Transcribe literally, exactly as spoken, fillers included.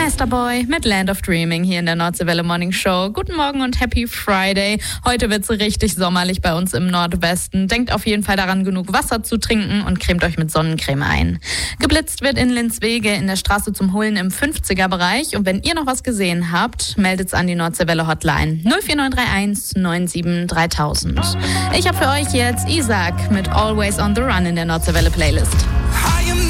Masterboy mit Land of Dreaming hier in der Nordseewelle Morning Show. Guten Morgen und Happy Friday. Heute wird's richtig sommerlich bei uns im Nordwesten. Denkt auf jeden Fall daran, genug Wasser zu trinken und cremt euch mit Sonnencreme ein. Geblitzt wird in Linswege in der Straße zum Hullen im fünfziger-Bereich. Und wenn ihr noch was gesehen habt, meldet's an die Nordseewelle Hotline null vier neun drei eins neun sieben dreitausend. Ich habe für euch jetzt Isaac mit Always on the Run in der Nordseewelle Playlist.